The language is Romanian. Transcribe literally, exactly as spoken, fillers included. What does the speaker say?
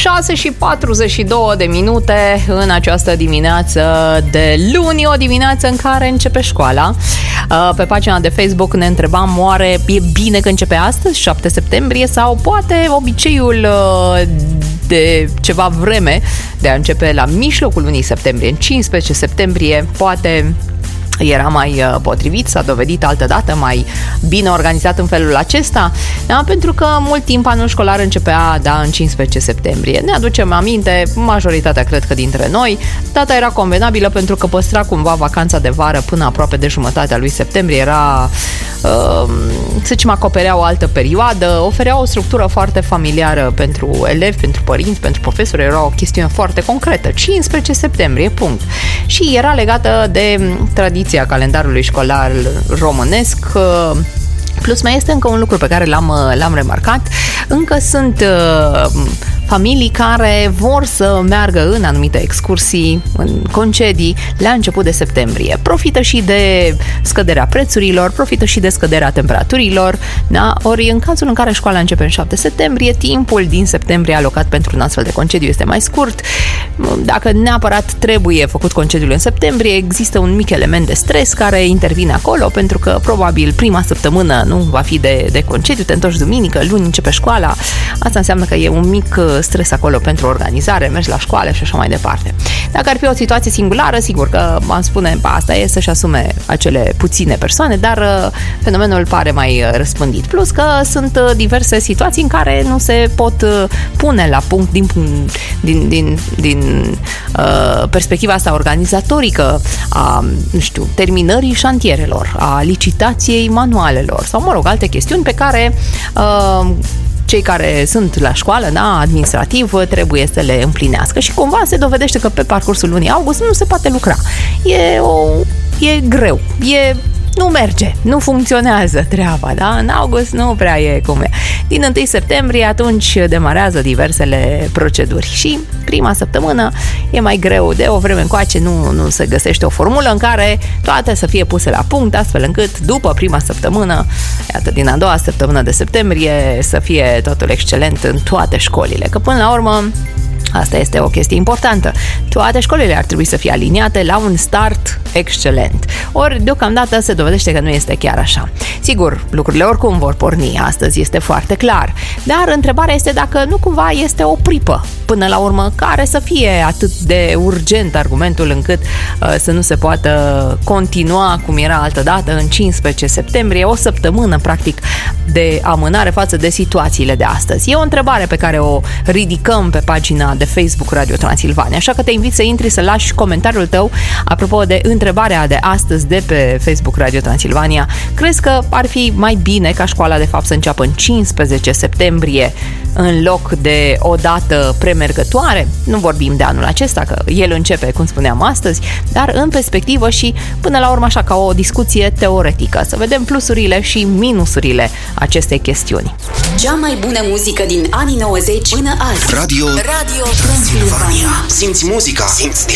șase și patruzeci și două de minute în această dimineață de luni, o dimineață în care începe școala. Pe pagina de Facebook ne întrebam, oare e bine că începe astăzi, șapte septembrie, sau poate obiceiul de ceva vreme de a începe la mijlocul lunii septembrie, în cincisprezece septembrie, poate era mai potrivit, s-a dovedit altădată mai bine organizat în felul acesta, da? Pentru că mult timp anul școlar începea, da, în cincisprezece septembrie. Ne aducem aminte, majoritatea cred că dintre noi, data era convenabilă pentru că păstra cumva vacanța de vară până aproape de jumătatea lui septembrie, era, uh, să zicem, acoperea o altă perioadă, oferea o structură foarte familiară pentru elevi, pentru părinți, pentru profesori, era o chestiune foarte concretă, cincisprezece septembrie, punct. Și era legată de tradiția calendarului școlar românesc. Plus mai este încă un lucru pe care l-am, l-am remarcat. Încă sunt uh, familii care vor să meargă în anumite excursii, în concedii, la început de septembrie. Profită și de scăderea prețurilor, profită și de scăderea temperaturilor, da? Ori în cazul în care școala începe în șapte septembrie, timpul din septembrie alocat pentru un astfel de concediu este mai scurt. Dacă neapărat trebuie făcut concediul în septembrie, există un mic element de stres care intervine acolo, pentru că probabil prima săptămână nu va fi de, de concediu, te întorci duminică, luni începe școala. Asta înseamnă că e un mic stres acolo pentru organizare, mergi la școală și așa mai departe. Dacă ar fi o situație singulară, sigur că am spune, asta e să-și asume acele puține persoane, dar fenomenul pare mai răspândit. Plus că sunt diverse situații în care nu se pot pune la punct din, din, din, din uh, perspectiva asta organizatorică a, nu știu, terminării șantierelor, a licitației manualelor sau, mă rog, alte chestiuni pe care uh, cei care sunt la școală, da, administrativ, trebuie să le împlinească și cumva se dovedește că pe parcursul lunii august nu se poate lucra. E, o, e greu, e nu merge, nu funcționează treaba, da? În august nu prea e cum e. Din întâi septembrie atunci demarează diversele proceduri și prima săptămână e mai greu, de o vreme încoace nu, nu se găsește o formulă în care toate să fie puse la punct, astfel încât după prima săptămână, iată, din a doua săptămână de septembrie, să fie totul excelent în toate școlile, că până la urmă asta este o chestie importantă. Toate școlile ar trebui să fie aliniate la un start excelent. Ori, deocamdată, se dovedește că nu este chiar așa. Sigur, lucrurile oricum vor porni, astăzi este foarte clar. Dar întrebarea este dacă nu cumva este o pripă, până la urmă, care să fie atât de urgent argumentul încât uh, să nu se poată continua cum era altădată în cincisprezece septembrie, o săptămână, practic, de amânare față de situațiile de astăzi. E o întrebare pe care o ridicăm pe pagina de Facebook Radio Transilvania, așa că te invit să intri să lași comentariul tău apropo de întrebarea de astăzi de pe Facebook Radio Transilvania. Crezi că ar fi mai bine ca școala de fapt să înceapă în cincisprezece septembrie în loc de o dată premergătoare? Nu vorbim de anul acesta, că el începe, cum spuneam, astăzi, dar în perspectivă și până la urmă așa ca o discuție teoretică, să vedem plusurile și minusurile acestei chestiuni. Cea mai bună muzică din anii nouăzeci până azi. Radio, Radio Transilvania. Simți muzica, simți